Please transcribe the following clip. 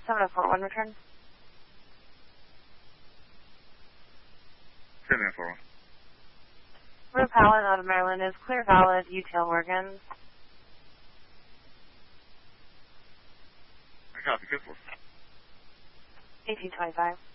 7041 return. 7041. Route Palin out of Maryland is clear, valid, UTL Oregon. I copy, good for. 1825.